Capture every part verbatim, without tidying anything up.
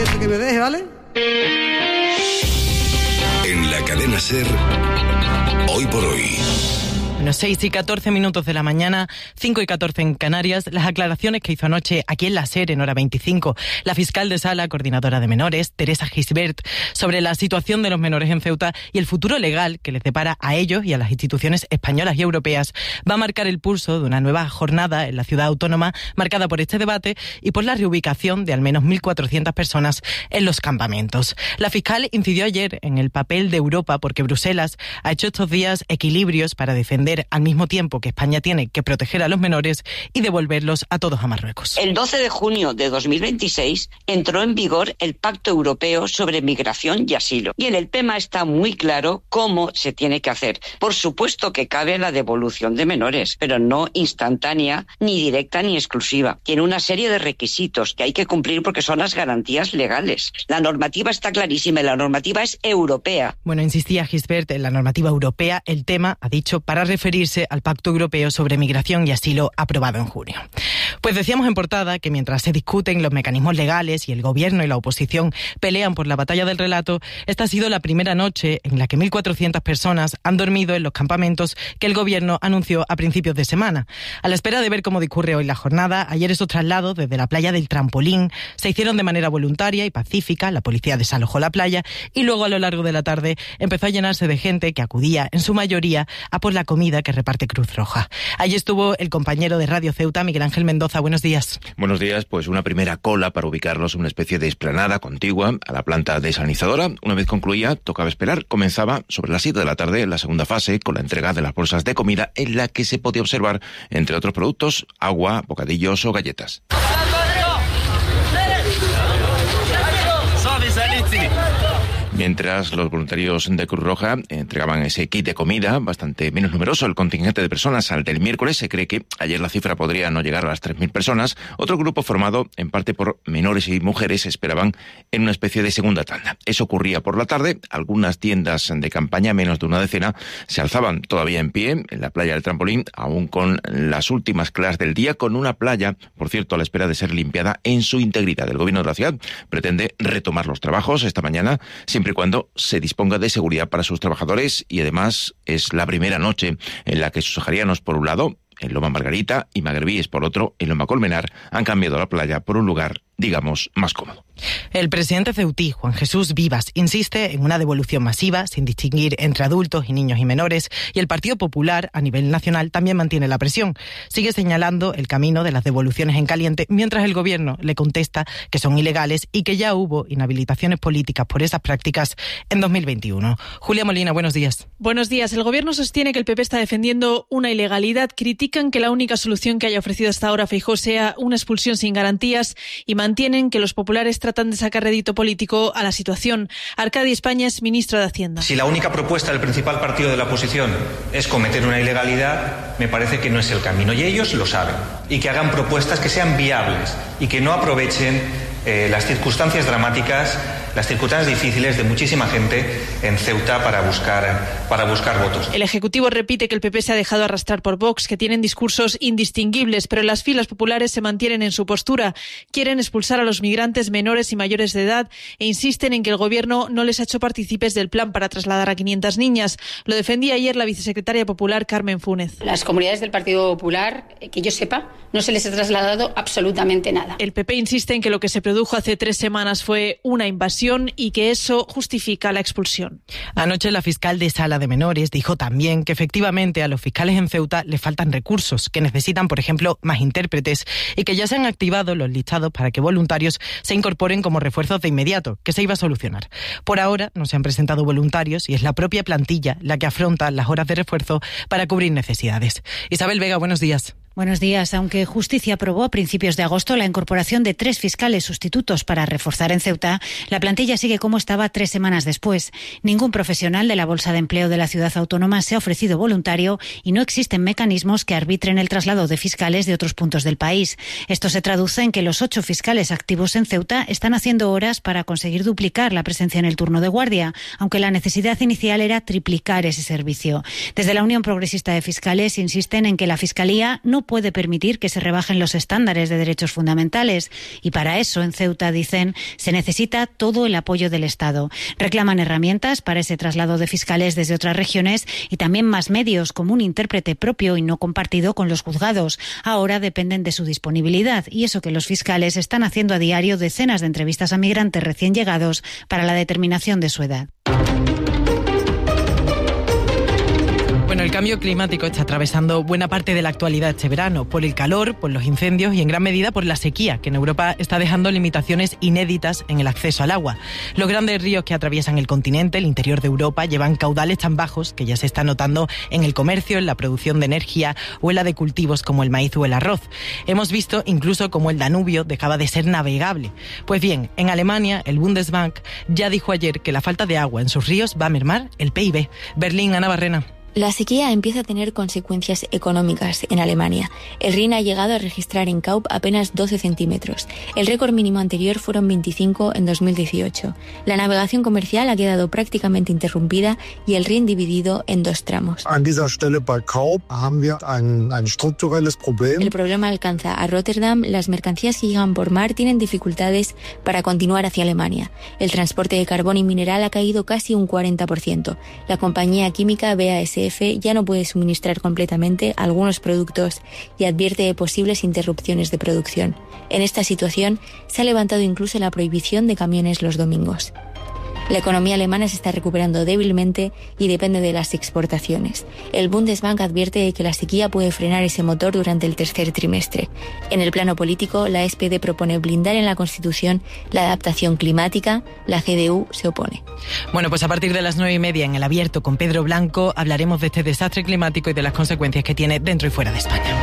siguiente que me deje, ¿vale? En la cadena SER, Hoy por Hoy. Bueno, seis y catorce minutos de la mañana, cinco y catorce en Canarias, las aclaraciones que hizo anoche aquí en la SER, en hora veinticinco, la fiscal de sala, coordinadora de menores, Teresa Gisbert, sobre la situación de los menores en Ceuta y el futuro legal que les depara a ellos y a las instituciones españolas y europeas, va a marcar el pulso de una nueva jornada en la ciudad autónoma, marcada por este debate y por la reubicación de al menos mil cuatrocientas personas en los campamentos. La fiscal incidió ayer en el papel de Europa porque Bruselas ha hecho estos días equilibrios para defender al mismo tiempo que España tiene que proteger a los menores y devolverlos a todos a Marruecos. El doce de junio de dos mil veintiséis entró en vigor el Pacto Europeo sobre Migración y Asilo. Y en el tema está muy claro cómo se tiene que hacer. Por supuesto que cabe la devolución de menores, pero no instantánea, ni directa, ni exclusiva. Tiene una serie de requisitos que hay que cumplir porque son las garantías legales. La normativa está clarísima y la normativa es europea. Bueno, insistía Gisbert en la normativa europea. El tema, ha dicho, para referirse al Pacto Europeo sobre Migración y Asilo aprobado en junio. Pues decíamos en portada que mientras se discuten los mecanismos legales y el gobierno y la oposición pelean por la batalla del relato, esta ha sido la primera noche en la que mil cuatrocientas personas han dormido en los campamentos que el gobierno anunció a principios de semana. A la espera de ver cómo discurre hoy la jornada, ayer esos traslados desde la playa del Trampolín se hicieron de manera voluntaria y pacífica, la policía desalojó la playa y luego a lo largo de la tarde empezó a llenarse de gente que acudía en su mayoría a por la comida que reparte Cruz Roja. Allí estuvo el compañero de Radio Ceuta, Miguel Ángel Mendoza. Buenos días. Buenos días. Pues una primera cola para ubicarlos en una especie de explanada contigua a la planta desalinizadora. Una vez concluía, tocaba esperar. Comenzaba sobre las siete de la tarde la segunda fase con la entrega de las bolsas de comida en la que se podía observar, entre otros productos, agua, bocadillos o galletas. Mientras los voluntarios de Cruz Roja entregaban ese kit de comida, bastante menos numeroso el contingente de personas al del miércoles, se cree que ayer la cifra podría no llegar a las tres mil personas. Otro grupo formado en parte por menores y mujeres esperaban en una especie de segunda tanda. Eso ocurría por la tarde. Algunas tiendas de campaña, menos de una decena, se alzaban todavía en pie en la playa del Trampolín, aún con las últimas claras del día, con una playa, por cierto, a la espera de ser limpiada en su integridad. El gobierno de la ciudad pretende retomar los trabajos esta mañana, siempre y cuando se disponga de seguridad para sus trabajadores, y además es la primera noche en la que sus saharianos, por un lado, en Loma Margarita, y magrebíes, por otro, en Loma Colmenar, han cambiado la playa por un lugar, digamos, más cómodo. El presidente ceutí, Juan Jesús Vivas, insiste en una devolución masiva, sin distinguir entre adultos y niños y menores, y el Partido Popular, a nivel nacional, también mantiene la presión. Sigue señalando el camino de las devoluciones en caliente, mientras el gobierno le contesta que son ilegales y que ya hubo inhabilitaciones políticas por esas prácticas en dos mil veintiuno. Julia Molina, buenos días. Buenos días. El gobierno sostiene que el P P está defendiendo una ilegalidad, critican que la única solución que haya ofrecido hasta ahora Feijóo sea una expulsión sin garantías y mantienen que los populares tratan de sacar rédito político a la situación. Arcadi España es ministro de Hacienda. Si la única propuesta del principal partido de la oposición es cometer una ilegalidad, me parece que no es el camino, y ellos lo saben. Y que hagan propuestas que sean viables y que no aprovechen eh, las circunstancias dramáticas, las circunstancias difíciles de muchísima gente en Ceuta para buscar, para buscar votos. El Ejecutivo repite que el P P se ha dejado arrastrar por Vox, que tienen discursos indistinguibles, pero las filas populares se mantienen en su postura. Quieren expulsar a los migrantes menores y mayores de edad e insisten en que el Gobierno no les ha hecho partícipes del plan para trasladar a quinientas niñas. Lo defendía ayer la vicesecretaria popular Carmen Fúnez. Las comunidades del Partido Popular, que yo sepa, no se les ha trasladado absolutamente nada. El P P insiste en que lo que se produjo hace tres semanas fue una invasión y que eso justifica la expulsión. Anoche la fiscal de Sala de Menores dijo también que efectivamente a los fiscales en Ceuta les faltan recursos, que necesitan, por ejemplo, más intérpretes y que ya se han activado los listados para que voluntarios se incorporen como refuerzos de inmediato, que se iba a solucionar. Por ahora no se han presentado voluntarios y es la propia plantilla la que afronta las horas de refuerzo para cubrir necesidades. Isabel Vega, buenos días. Buenos días. Aunque Justicia aprobó a principios de agosto la incorporación de tres fiscales sustitutos para reforzar en Ceuta, la plantilla sigue como estaba tres semanas después. Ningún profesional de la Bolsa de Empleo de la ciudad autónoma se ha ofrecido voluntario y no existen mecanismos que arbitren el traslado de fiscales de otros puntos del país. Esto se traduce en que los ocho fiscales activos en Ceuta están haciendo horas para conseguir duplicar la presencia en el turno de guardia, aunque la necesidad inicial era triplicar ese servicio. Desde la Unión Progresista de Fiscales insisten en que la Fiscalía no no puede permitir que se rebajen los estándares de derechos fundamentales y para eso en Ceuta, dicen, se necesita todo el apoyo del Estado. Reclaman herramientas para ese traslado de fiscales desde otras regiones y también más medios como un intérprete propio y no compartido con los juzgados. Ahora dependen de su disponibilidad y eso que los fiscales están haciendo a diario decenas de entrevistas a migrantes recién llegados para la determinación de su edad. Bueno, el cambio climático está atravesando buena parte de la actualidad este verano, por el calor, por los incendios y en gran medida por la sequía, que en Europa está dejando limitaciones inéditas en el acceso al agua. Los grandes ríos que atraviesan el continente, el interior de Europa, llevan caudales tan bajos que ya se está notando en el comercio, en la producción de energía o en la de cultivos como el maíz o el arroz. Hemos visto incluso cómo el Danubio dejaba de ser navegable. Pues bien, en Alemania, el Bundesbank ya dijo ayer que la falta de agua en sus ríos va a mermar el P I B. Berlín, Ana Barrena. La sequía empieza a tener consecuencias económicas en Alemania. El Rin ha llegado a registrar en Kaup apenas doce centímetros. El récord mínimo anterior fueron veinticinco en dos mil dieciocho. La navegación comercial ha quedado prácticamente interrumpida y el Rin dividido en dos tramos. El problema alcanza a Rotterdam. Las mercancías que llegan por mar tienen dificultades para continuar hacia Alemania. El transporte de carbón y mineral ha caído casi un cuarenta por ciento. La compañía química B A S F ya no puede suministrar completamente algunos productos y advierte de posibles interrupciones de producción. En esta situación se ha levantado incluso la prohibición de camiones los domingos. La economía alemana se está recuperando débilmente y depende de las exportaciones. El Bundesbank advierte de que la sequía puede frenar ese motor durante el tercer trimestre. En el plano político, la S P D propone blindar en la Constitución la adaptación climática. La G D U se opone. Bueno, pues a partir de las nueve y media en El Abierto con Pedro Blanco hablaremos de este desastre climático y de las consecuencias que tiene dentro y fuera de España.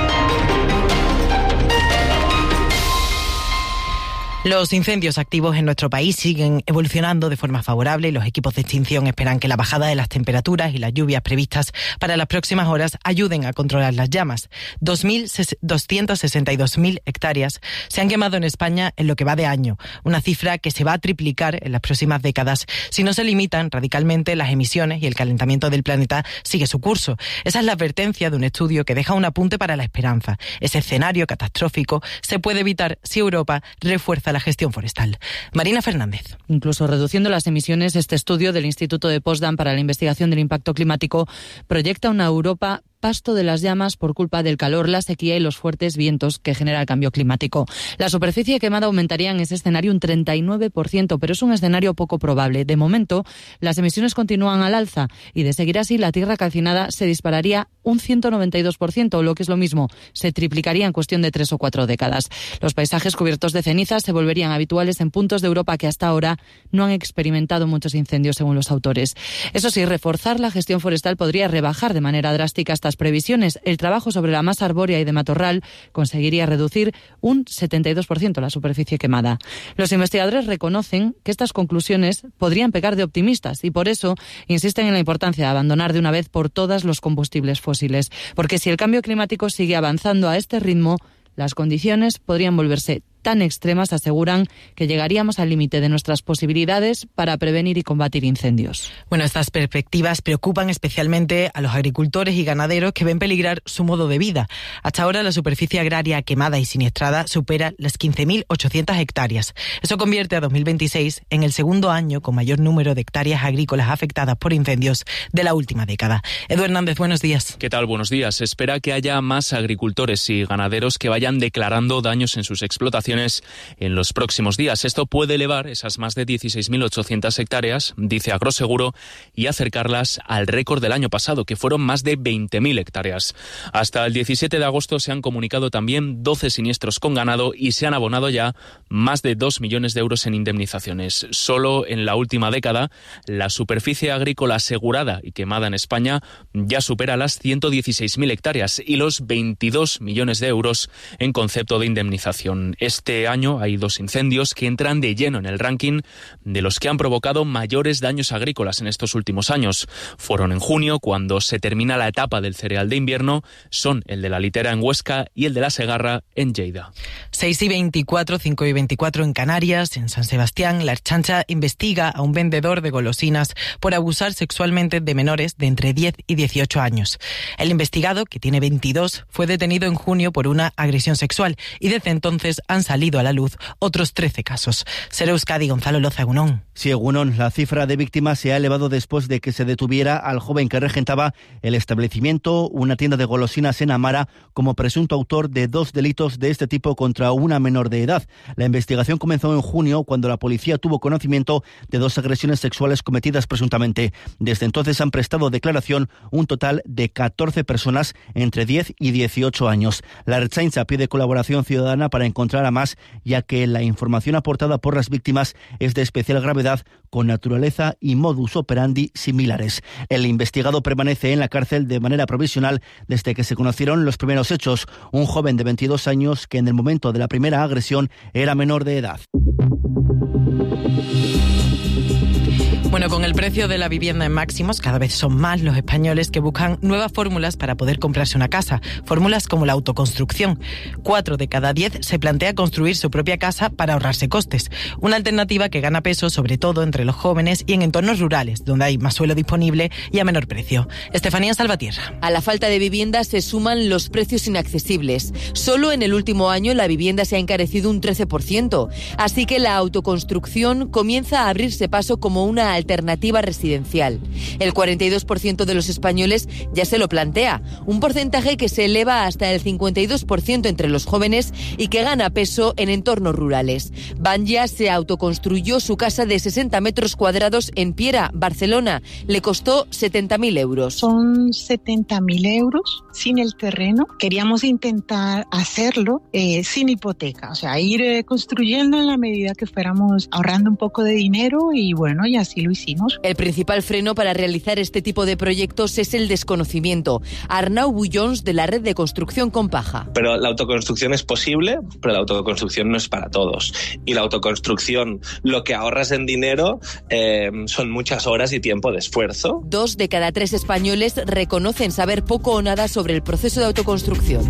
Los incendios activos en nuestro país siguen evolucionando de forma favorable y los equipos de extinción esperan que la bajada de las temperaturas y las lluvias previstas para las próximas horas ayuden a controlar las llamas. dos mil doscientas sesenta y dos mil hectáreas se han quemado en España en lo que va de año, una cifra que se va a triplicar en las próximas décadas si no se limitan radicalmente las emisiones y el calentamiento del planeta sigue su curso. Esa es la advertencia de un estudio que deja un apunte para la esperanza. Ese escenario catastrófico se puede evitar si Europa refuerza la gestión forestal. Marina Fernández. Incluso reduciendo las emisiones, este estudio del Instituto de Potsdam para la Investigación del Impacto Climático proyecta una Europa pasto de las llamas por culpa del calor, la sequía y los fuertes vientos que genera el cambio climático. La superficie quemada aumentaría en ese escenario un treinta y nueve por ciento, pero es un escenario poco probable. De momento, las emisiones continúan al alza y de seguir así, la tierra calcinada se dispararía un ciento noventa y dos por ciento, o lo que es lo mismo, se triplicaría en cuestión de tres o cuatro décadas. Los paisajes cubiertos de cenizas se volverían habituales en puntos de Europa que hasta ahora no han experimentado muchos incendios, según los autores. Eso sí, reforzar la gestión forestal podría rebajar de manera drástica estas previsiones. El trabajo sobre la masa arbórea y de matorral conseguiría reducir un setenta y dos por ciento la superficie quemada. Los investigadores reconocen que estas conclusiones podrían pecar de optimistas y por eso insisten en la importancia de abandonar de una vez por todas los combustibles fósiles, porque si el cambio climático sigue avanzando a este ritmo, las condiciones podrían volverse tan extremas, aseguran, que llegaríamos al límite de nuestras posibilidades para prevenir y combatir incendios. Bueno, estas perspectivas preocupan especialmente a los agricultores y ganaderos que ven peligrar su modo de vida. Hasta ahora la superficie agraria quemada y siniestrada supera las quince mil ochocientas hectáreas. Eso convierte a dos mil veintiséis en el segundo año con mayor número de hectáreas agrícolas afectadas por incendios de la última década. Edu Hernández, buenos días. ¿Qué tal? Buenos días. Se espera que haya más agricultores y ganaderos que vayan declarando daños en sus explotaciones en los próximos días. Esto puede elevar esas más de dieciséis mil ochocientas hectáreas, dice Agroseguro, y acercarlas al récord del año pasado, que fueron más de veinte mil hectáreas. Hasta el diecisiete de agosto se han comunicado también doce siniestros con ganado y se han abonado ya más de dos millones de euros en indemnizaciones. Solo en la última década, la superficie agrícola asegurada y quemada en España ya supera las ciento dieciséis mil hectáreas y los veintidós millones de euros en concepto de indemnización. Esto Este año hay dos incendios que entran de lleno en el ranking de los que han provocado mayores daños agrícolas en estos últimos años. Fueron en junio, cuando se termina la etapa del cereal de invierno, son el de la Litera en Huesca y el de la Segarra en Lleida. seis y veinticuatro, cinco y veinticuatro en Canarias. En San Sebastián, la Ertzaintza investiga a un vendedor de golosinas por abusar sexualmente de menores de entre diez y dieciocho años. El investigado, que tiene veintidós, fue detenido en junio por una agresión sexual y desde entonces han salido a la luz otros trece casos. Ser Euskadi, Gonzalo Loza, Egunon. Sí, Egunon, la cifra de víctimas se ha elevado después de que se detuviera al joven que regentaba el establecimiento, una tienda de golosinas en Amara, como presunto autor de dos delitos de este tipo contra una menor de edad. La investigación comenzó en junio, cuando la policía tuvo conocimiento de dos agresiones sexuales cometidas presuntamente. Desde entonces han prestado declaración un total de catorce personas entre diez y dieciocho años. La Ertzaintza pide colaboración ciudadana para encontrar a más, ya que la información aportada por las víctimas es de especial gravedad, con naturaleza y modus operandi similares. El investigado permanece en la cárcel de manera provisional desde que se conocieron los primeros hechos. Un joven de veintidós años que en el momento de la primera agresión era menor de edad. Bueno, con el precio de la vivienda en máximos, cada vez son más los españoles que buscan nuevas fórmulas para poder comprarse una casa. Fórmulas como la autoconstrucción. Cuatro de cada diez se plantea construir su propia casa para ahorrarse costes. Una alternativa que gana peso sobre todo entre los jóvenes y en entornos rurales, donde hay más suelo disponible y a menor precio. Estefanía Salvatierra. A la falta de vivienda se suman los precios inaccesibles. Solo en el último año la vivienda se ha encarecido un trece por ciento. Así que la autoconstrucción comienza a abrirse paso como una alternativa alternativa residencial. El cuarenta y dos por ciento de los españoles ya se lo plantea, un porcentaje que se eleva hasta el cincuenta y dos por ciento entre los jóvenes y que gana peso en entornos rurales. Banja se autoconstruyó su casa de sesenta metros cuadrados en Piera, Barcelona. Le costó setenta mil euros. Son setenta mil euros sin el terreno. Queríamos intentar hacerlo eh, sin hipoteca, o sea, ir eh, construyendo en la medida que fuéramos ahorrando un poco de dinero y bueno, y así lo hicimos. El principal freno para realizar este tipo de proyectos es el desconocimiento. Arnau Bullons, de la red de construcción con paja. Pero la autoconstrucción es posible, pero la autoconstrucción no es para todos. Y la autoconstrucción, lo que ahorras en dinero eh, son muchas horas y tiempo de esfuerzo. Dos de cada tres españoles reconocen saber poco o nada sobre el proceso de autoconstrucción.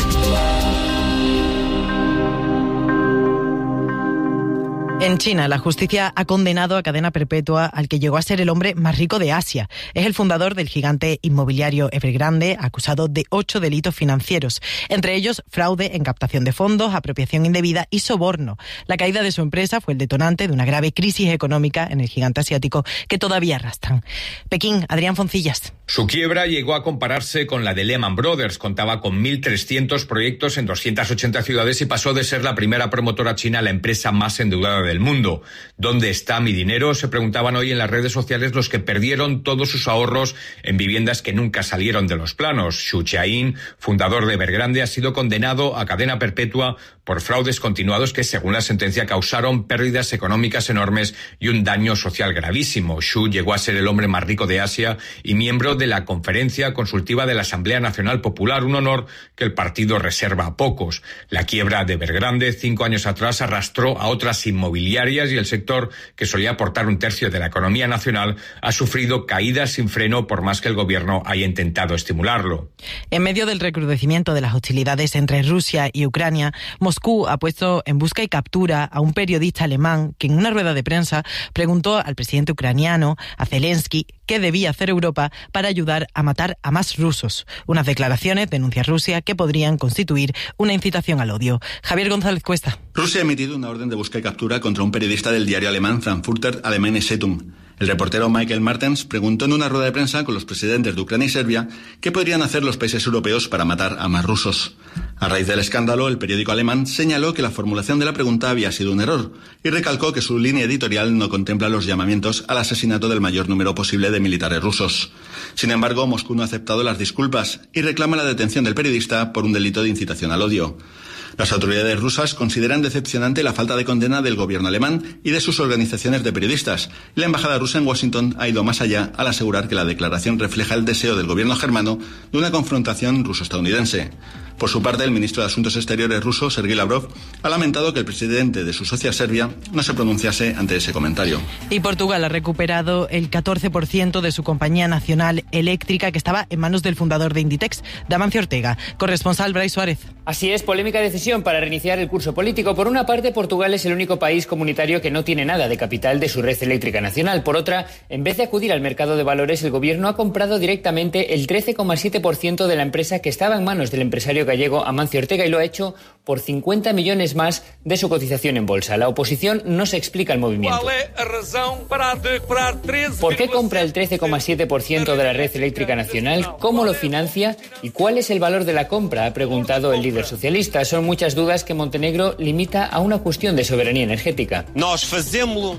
En China, la justicia ha condenado a cadena perpetua al que llegó a ser el hombre más rico de Asia. Es el fundador del gigante inmobiliario Evergrande, acusado de ocho delitos financieros, entre ellos fraude en captación de fondos, apropiación indebida y soborno. La caída de su empresa fue el detonante de una grave crisis económica en el gigante asiático que todavía arrastran. Pekín, Adrián Foncillas. Su quiebra llegó a compararse con la de Lehman Brothers. Contaba con mil trescientos proyectos en doscientas ochenta ciudades y pasó de ser la primera promotora china a la empresa más endeudada del mundo. ¿Dónde está mi dinero?, se preguntaban hoy en las redes sociales los que perdieron todos sus ahorros en viviendas que nunca salieron de los planos. Xu Qiayin, fundador de Evergrande, ha sido condenado a cadena perpetua por fraudes continuados que, según la sentencia, causaron pérdidas económicas enormes y un daño social gravísimo. Xu llegó a ser el hombre más rico de Asia y miembro de la Conferencia Consultiva de la Asamblea Nacional Popular, un honor que el partido reserva a pocos. La quiebra de Evergrande cinco años atrás arrastró a otras inmobiliarias y el sector, que solía aportar un tercio de la economía nacional, ha sufrido caídas sin freno por más que el gobierno haya intentado estimularlo. En medio del recrudecimiento de las hostilidades entre Rusia y Ucrania, Moscú ha puesto en busca y captura a un periodista alemán que en una rueda de prensa preguntó al presidente ucraniano, a Zelensky, qué debía hacer Europa para ayudar a matar a más rusos. Unas declaraciones, denuncia Rusia, que podrían constituir una incitación al odio. Javier González Cuesta. Rusia ha emitido una orden de busca y captura contra un periodista del diario alemán Frankfurter Allgemeine Zeitung. El reportero Michael Martens preguntó en una rueda de prensa con los presidentes de Ucrania y Serbia qué podrían hacer los países europeos para matar a más rusos. A raíz del escándalo, el periódico alemán señaló que la formulación de la pregunta había sido un error y recalcó que su línea editorial no contempla los llamamientos al asesinato del mayor número posible de militares rusos. Sin embargo, Moscú no ha aceptado las disculpas y reclama la detención del periodista por un delito de incitación al odio. Las autoridades rusas consideran decepcionante la falta de condena del gobierno alemán y de sus organizaciones de periodistas. Y la embajada rusa en Washington ha ido más allá al asegurar que la declaración refleja el deseo del gobierno germano de una confrontación ruso-estadounidense. Por su parte, el ministro de Asuntos Exteriores ruso, Sergei Lavrov, ha lamentado que el presidente de su socia Serbia no se pronunciase ante ese comentario. Y Portugal ha recuperado el catorce por ciento de su compañía nacional eléctrica que estaba en manos del fundador de Inditex, Damancio Ortega. Corresponsal Brais Suárez. Así es, polémica decisión para reiniciar el curso político. Por una parte, Portugal es el único país comunitario que no tiene nada de capital de su red eléctrica nacional. Por otra, en vez de acudir al mercado de valores, el gobierno ha comprado directamente el trece coma siete por ciento de la empresa que estaba en manos del empresario gallego Amancio Ortega y lo ha hecho por cincuenta millones más de su cotización en bolsa. La oposición no se explica el movimiento. ¿Por qué compra el trece coma siete por ciento de la red eléctrica nacional? ¿Cómo lo financia? ¿Y cuál es el valor de la compra?, ha preguntado el líder socialista. Son muchas dudas que Montenegro limita a una cuestión de soberanía energética. Lo hacemos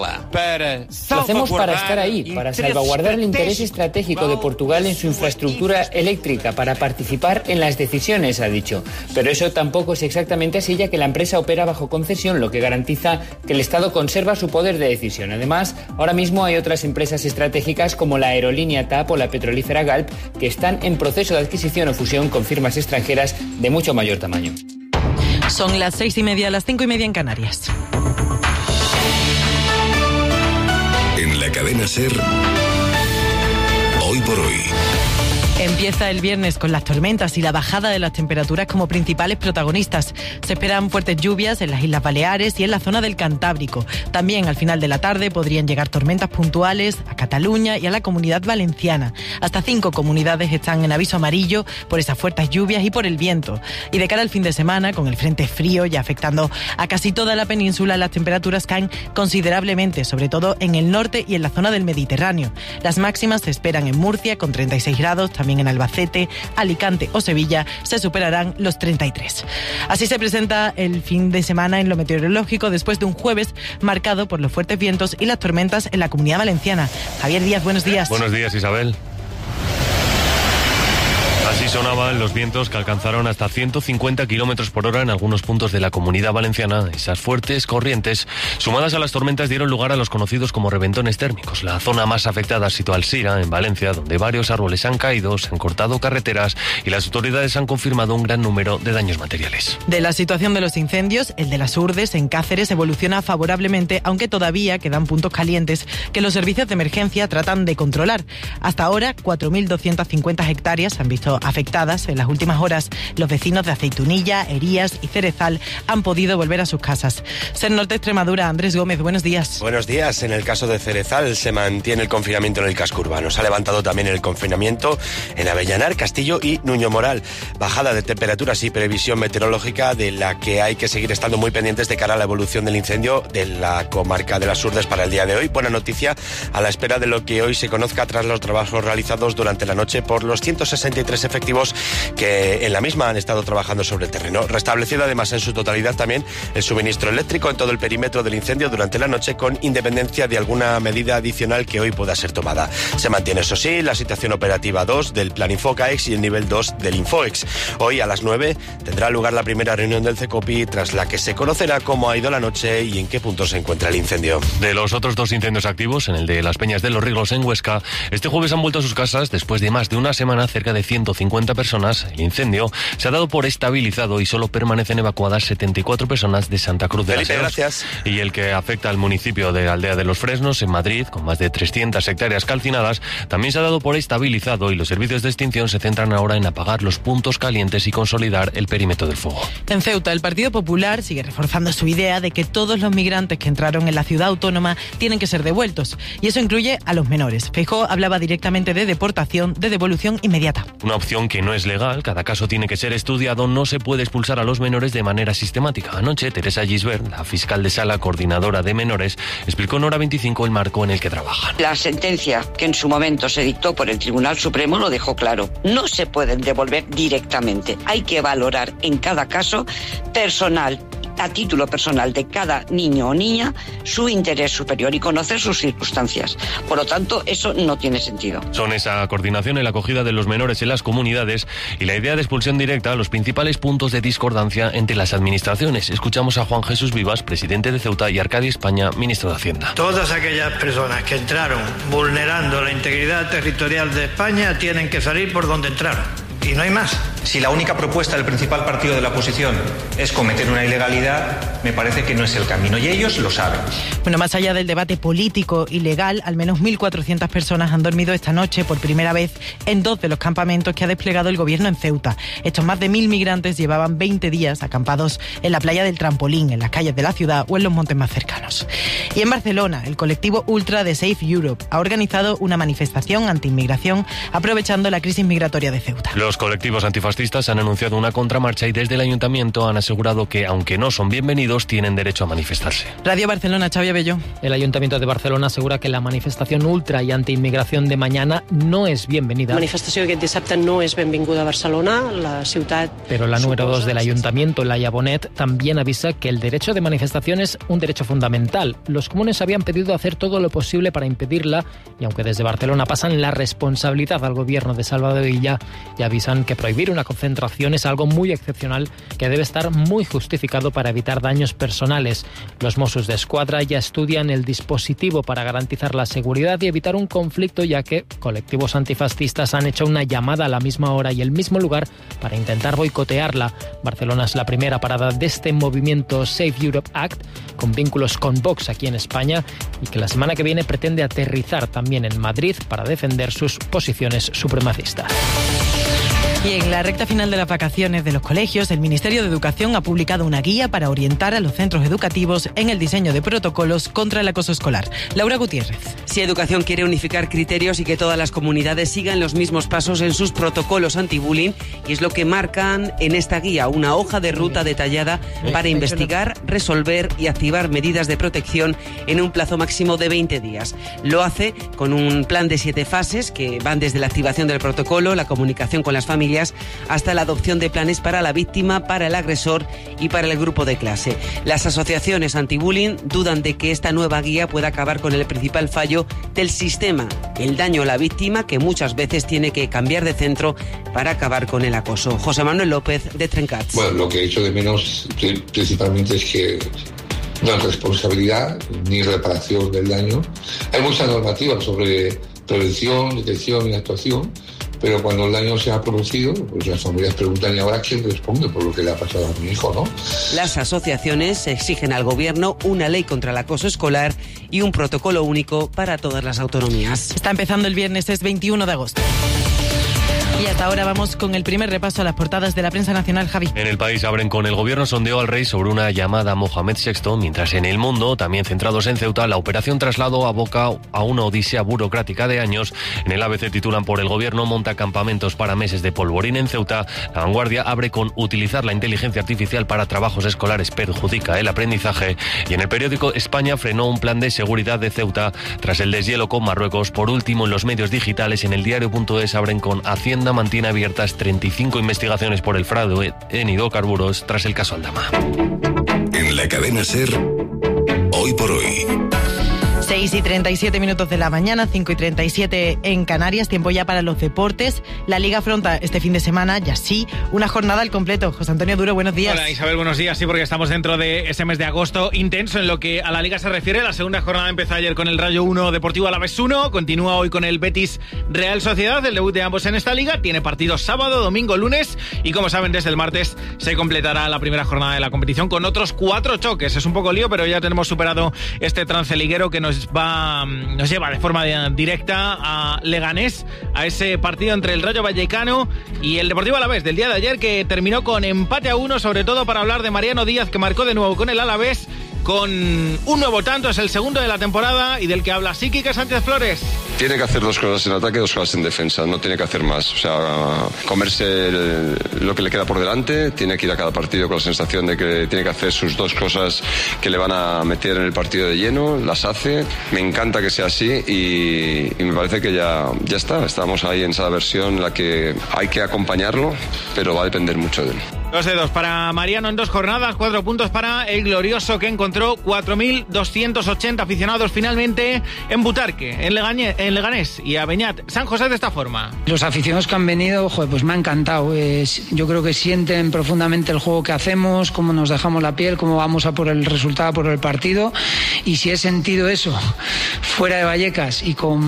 para estar ahí, para salvaguardar el interés estratégico de Portugal en su infraestructura eléctrica, para participar en las decisiones, ha dicho. Pero eso tampoco es exactamente así, ya que la empresa opera bajo concesión, lo que garantiza que el Estado conserva su poder de decisión. Además, ahora mismo hay otras empresas estratégicas como la aerolínea T A P o la petrolífera Galp que están en proceso de adquisición o fusión con firmas extranjeras de mucho mayor tamaño. Son las seis y media, las cinco y media en Canarias. En la cadena SER, hoy por hoy. Empieza el viernes con las tormentas y la bajada de las temperaturas como principales protagonistas. Se esperan fuertes lluvias en las Islas Baleares y en la zona del Cantábrico. También al final de la tarde podrían llegar tormentas puntuales a Cataluña y a la Comunidad Valenciana. Hasta cinco comunidades están en aviso amarillo por esas fuertes lluvias y por el viento. Y de cara al fin de semana, con el frente frío ya afectando a casi toda la península, las temperaturas caen considerablemente, sobre todo en el norte y en la zona del Mediterráneo. Las máximas se esperan en Murcia con treinta y seis grados, también en Albacete, Alicante o Sevilla se superarán los treinta y tres. Así se presenta el fin de semana en lo meteorológico después de un jueves marcado por los fuertes vientos y las tormentas en la Comunidad Valenciana. Javier Díaz, buenos días. Buenos días, Isabel. Así sonaban los vientos que alcanzaron hasta ciento cincuenta kilómetros por hora en algunos puntos de la Comunidad Valenciana. Esas fuertes corrientes, sumadas a las tormentas, dieron lugar a los conocidos como reventones térmicos. La zona más afectada ha sido Alsira, en Valencia, donde varios árboles han caído, se han cortado carreteras y las autoridades han confirmado un gran número de daños materiales. De la situación de los incendios, el de las Urdes, en Cáceres, evoluciona favorablemente, aunque todavía quedan puntos calientes que los servicios de emergencia tratan de controlar. Hasta ahora, cuatro mil doscientas cincuenta hectáreas se han visto afectadas. En las últimas horas, los vecinos de Aceitunilla, Herías y Cerezal han podido volver a sus casas. Ser Norte Extremadura, Andrés Gómez, buenos días. Buenos días. En el caso de Cerezal se mantiene el confinamiento en el casco urbano. Se ha levantado también el confinamiento en Avellanar, Castillo y Nuño Moral. Bajada de temperaturas y previsión meteorológica de la que hay que seguir estando muy pendientes de cara a la evolución del incendio de la comarca de las Urdes para el día de hoy. Buena noticia a la espera de lo que hoy se conozca tras los trabajos realizados durante la noche por los ciento sesenta y tres efectivos que en la misma han estado trabajando sobre el terreno. Restablecido además en su totalidad también el suministro eléctrico en todo el perímetro del incendio durante la noche, con independencia de alguna medida adicional que hoy pueda ser tomada. Se mantiene, eso sí, la situación operativa dos del Plan Infocaex y el nivel dos del Infoex. Hoy a las nueve tendrá lugar la primera reunión del CECOPI, tras la que se conocerá cómo ha ido la noche y en qué punto se encuentra el incendio. De los otros dos incendios activos, en el de las Peñas de los Riglos en Huesca, este jueves han vuelto a sus casas después de más de una semana cerca de ciento cincuenta personas. El incendio se ha dado por estabilizado y solo permanecen evacuadas setenta y cuatro personas de Santa Cruz de Felipe, las Heras. Gracias. Y el que afecta al municipio de Aldea de los Fresnos, en Madrid, con más de trescientas hectáreas calcinadas, también se ha dado por estabilizado y los servicios de extinción se centran ahora en apagar los puntos calientes y consolidar el perímetro del fuego. En Ceuta, el Partido Popular sigue reforzando su idea de que todos los migrantes que entraron en la ciudad autónoma tienen que ser devueltos, y eso incluye a los menores. Feijóo hablaba directamente de deportación, de devolución inmediata. Una opción que no es legal, cada caso tiene que ser estudiado, no se puede expulsar a los menores de manera sistemática. Anoche, Teresa Gisbert, la fiscal de sala coordinadora de menores, explicó en Hora veinticinco el marco en el que trabajan. La sentencia que en su momento se dictó por el Tribunal Supremo lo dejó claro. No se pueden devolver directamente. Hay que valorar en cada caso personal, a título personal de cada niño o niña, su interés superior y conocer sus circunstancias. Por lo tanto, eso no tiene sentido. Son esa coordinación en la acogida de los menores en las comunidades y la idea de expulsión directa los principales puntos de discordancia entre las administraciones. Escuchamos a Juan Jesús Vivas, presidente de Ceuta, y Arcadio España, ministro de Hacienda. Todas aquellas personas que entraron vulnerando la integridad territorial de España tienen que salir por donde entraron. y no hay más. Si la única propuesta del principal partido de la oposición es cometer una ilegalidad, me parece que no es el camino y ellos lo saben. Bueno, más allá del debate político y legal, al menos mil cuatrocientas personas han dormido esta noche por primera vez en dos de los campamentos que ha desplegado el gobierno en Ceuta. Estos más de mil migrantes llevaban veinte días acampados en la playa del Trampolín, en las calles de la ciudad o en los montes más cercanos. Y en Barcelona, el colectivo ultra de Safe Europe ha organizado una manifestación anti-inmigración aprovechando la crisis migratoria de Ceuta. Los colectivos antifascistas han anunciado una contramarcha y desde el ayuntamiento han asegurado que, aunque no son bienvenidos, tienen derecho a manifestarse. Radio Barcelona, Xavi Abelló. El Ayuntamiento de Barcelona asegura que la manifestación ultra y anti-inmigración de mañana no es bienvenida. La manifestació aquest dissabte no és benvinguda a Barcelona, la ciutat... Pero la número dos del Ayuntamiento, Laia Bonet, también avisa que el derecho de manifestación es un derecho fundamental. Los comunes habían pedido hacer todo lo posible para impedirla y aunque desde Barcelona pasan la responsabilidad al gobierno de Salvador Illa y avisan que prohibir una concentración es algo muy excepcional que debe estar muy justificado para evitar daños personales. Los Mossos de Escuadra ya estudian el dispositivo para garantizar la seguridad y evitar un conflicto, ya que colectivos antifascistas han hecho una llamada a la misma hora y el mismo lugar para intentar boicotearla. Barcelona es la primera parada de este movimiento Save Europe Act, con vínculos con Vox aquí en España, y que la semana que viene pretende aterrizar también en Madrid para defender sus posiciones supremacistas. Y en la recta final de las vacaciones de los colegios, el Ministerio de Educación ha publicado una guía para orientar a los centros educativos en el diseño de protocolos contra el acoso escolar. Laura Gutiérrez. Si Educación quiere unificar criterios y que todas las comunidades sigan los mismos pasos en sus protocolos anti-bullying, y es lo que marcan en esta guía, una hoja de ruta detallada para investigar, resolver y activar medidas de protección en un plazo máximo de veinte días. Lo hace con un plan de siete fases que van desde la activación del protocolo, la comunicación con las familias, hasta la adopción de planes para la víctima, para el agresor y para el grupo de clase. Las asociaciones anti-bullying dudan de que esta nueva guía pueda acabar con el principal fallo del sistema, el daño a la víctima, que muchas veces tiene que cambiar de centro para acabar con el acoso. José Manuel López, de Trencats. Bueno, lo que he hecho de menos principalmente es que no hay responsabilidad ni reparación del daño. Hay mucha normativa sobre prevención, detección y actuación, pero cuando el daño se ha producido, pues las familias preguntan: ¿y ahora quién responde por lo que le ha pasado a mi hijo, no? Las asociaciones exigen al gobierno una ley contra el acoso escolar y un protocolo único para todas las autonomías. Está empezando el viernes, es veintiuno de agosto. Y hasta ahora vamos con el primer repaso a las portadas de la prensa nacional, Javi. En El País abren con: el gobierno sondeó al rey sobre una llamada a Mohamed sexto, mientras en El Mundo, también centrados en Ceuta, la operación traslado aboca a una odisea burocrática de años. En el A B C titulan por: el gobierno monta campamentos para meses de polvorín en Ceuta. La Vanguardia abre con: utilizar la inteligencia artificial para trabajos escolares perjudica el aprendizaje. Y en el periódico: España frenó un plan de seguridad de Ceuta tras el deshielo con Marruecos. Por último, en los medios digitales, en el diario.es abren con: Hacienda mantiene abiertas treinta y cinco investigaciones por el fraude en hidrocarburos tras el caso Aldama. En la cadena SER, hoy por hoy. seis y treinta y siete minutos de la mañana, cinco y treinta y siete en Canarias, tiempo ya para los deportes. La Liga afronta este fin de semana, ya sí, una jornada al completo. José Antonio Duro, buenos días. Hola Isabel, buenos días. Sí, porque estamos dentro de ese mes de agosto intenso en lo que a la Liga se refiere. La segunda jornada empezó ayer con el Rayo uno, Deportivo Alavés uno, continúa hoy con el Betis Real Sociedad, el debut de ambos en esta liga. Tiene partidos sábado, domingo, lunes y, como saben, desde el martes se completará la primera jornada de la competición con otros cuatro choques. Es un poco lío, pero ya tenemos superado este trance liguero que nos va nos lleva de forma directa a Leganés, a ese partido entre el Rayo Vallecano y el Deportivo Alavés del día de ayer, que terminó con empate a uno, sobre todo para hablar de Mariano Díaz, que marcó de nuevo con el Alavés con un nuevo tanto, es el segundo de la temporada y del que habla Quique Sánchez Flores. Tiene que hacer dos cosas en ataque, dos cosas en defensa, no tiene que hacer más. O sea, comerse el, lo que le queda por delante, tiene que ir a cada partido con la sensación de que tiene que hacer sus dos cosas que le van a meter en el partido de lleno, las hace. Me encanta que sea así y, y me parece que ya, ya está. Estamos ahí en esa versión en la que hay que acompañarlo, pero va a depender mucho de él. Dos dedos para Mariano en dos jornadas, cuatro puntos para el glorioso, que encontró cuatro mil doscientos ochenta aficionados finalmente en Butarque, en, Legañe, en Leganés y a Beñat San José de esta forma. Los aficionados que han venido, joder, pues me ha encantado. Es, yo creo que sienten profundamente el juego que hacemos, cómo nos dejamos la piel, cómo vamos a por el resultado, por el partido. Y si he sentido eso fuera de Vallecas y con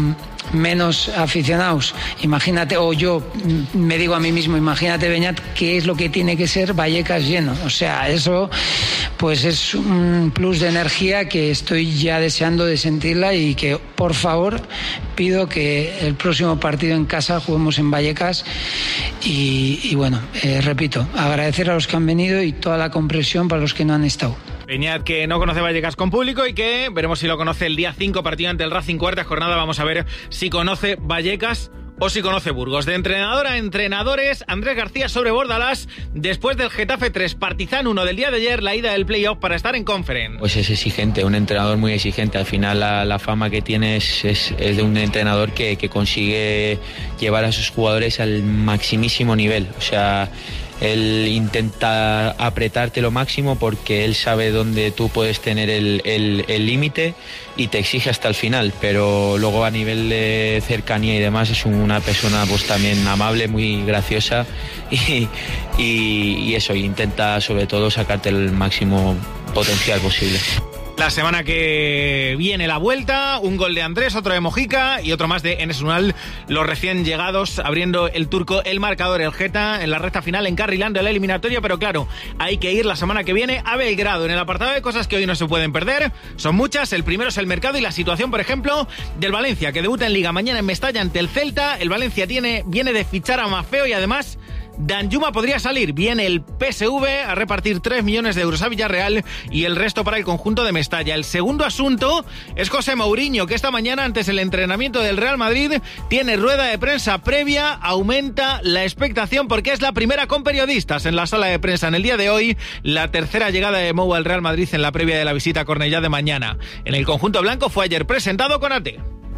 menos aficionados, imagínate, o yo me digo a mí mismo, imagínate, Beñat, qué es lo que tiene que ser Vallecas lleno. O sea, eso pues es un plus de energía que estoy ya deseando de sentirla, y que por favor pido que el próximo partido en casa juguemos en Vallecas. Y, y bueno, eh, repito, agradecer a los que han venido y toda la comprensión para los que no han estado. Beñat, que no conoce Vallecas con público y que veremos si lo conoce el día cinco, partido ante el Racing, cuarta jornada. Vamos a ver si conoce Vallecas o si conoce Burgos. De entrenador a entrenadores, Andrés García sobre Bordalás, después del Getafe tres, Partizan uno del día de ayer, la ida del playoff para estar en Conference. Pues es exigente, un entrenador muy exigente. Al final la, la fama que tiene es, es, es de un entrenador que, que consigue llevar a sus jugadores al maximísimo nivel. O sea, él intenta apretarte lo máximo porque él sabe dónde tú puedes tener el límite y te exige hasta el final, pero luego a nivel de cercanía y demás es una persona pues también amable, muy graciosa, y, y, y eso, intenta sobre todo sacarte el máximo potencial posible. La semana que viene la vuelta, un gol de Andrés, otro de Mojica y otro más de Enes Unal, los recién llegados, abriendo el turco el marcador. El Geta en la recta final, encarrilando el eliminatorio, pero claro, hay que ir la semana que viene a Belgrado. En el apartado de cosas que hoy no se pueden perder, son muchas. El primero es el mercado y la situación, por ejemplo, del Valencia, que debuta en Liga mañana en Mestalla ante el Celta. El Valencia tiene, viene de fichar a Maffeo y además Danjuma podría salir. Viene el P S V a repartir tres millones de euros a Villarreal y el resto para el conjunto de Mestalla. El segundo asunto es José Mourinho, que esta mañana, antes del entrenamiento del Real Madrid, tiene rueda de prensa previa. Aumenta la expectación porque es la primera con periodistas en la sala de prensa en el día de hoy. La tercera llegada de Mou al Real Madrid en la previa de la visita a Cornellá de mañana. En el conjunto blanco fue ayer presentado con A T.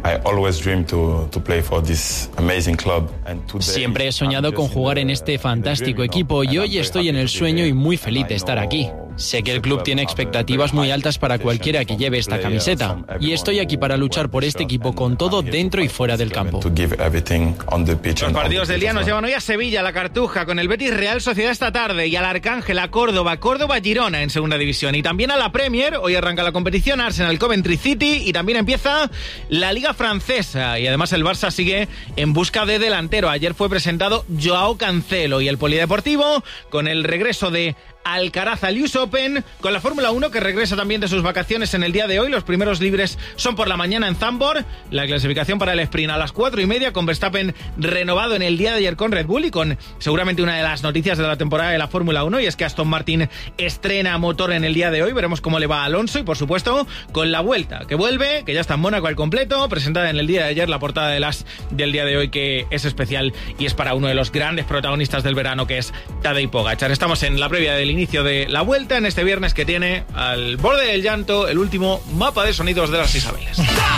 Siempre he soñado con jugar en este fantástico equipo y hoy estoy en el sueño y muy feliz de estar aquí. Sé que el club tiene expectativas muy altas para cualquiera que lleve esta camiseta y estoy aquí para luchar por este equipo con todo dentro y fuera del campo. Los partidos del día nos llevan hoy a Sevilla, la Cartuja, con el Betis Real Sociedad esta tarde, y al Arcángel, a Córdoba, Córdoba Girona en segunda división, y también a la Premier. Hoy arranca la competición, Arsenal Coventry City, y también empieza la Liga Francesa, y además el Barça sigue en busca de delantero. Ayer fue presentado Joao Cancelo, y el Polideportivo con el regreso de Alcaraz al U S Open, con la Fórmula uno que regresa también de sus vacaciones en el día de hoy. Los primeros libres son por la mañana en Zandvoort, la clasificación para el sprint a las cuatro y media, con Verstappen renovado en el día de ayer con Red Bull y con seguramente una de las noticias de la temporada de la Fórmula uno, y es que Aston Martin estrena motor en el día de hoy. Veremos cómo le va a Alonso, y por supuesto con la Vuelta que vuelve, que ya está en Mónaco al completo, presentada en el día de ayer la portada de las del día de hoy, que es especial y es para uno de los grandes protagonistas del verano, que es Tadej Pogačar. Estamos en la previa del inicio de la Vuelta en este viernes que tiene al borde del llanto el último mapa de sonidos de las Isabeles.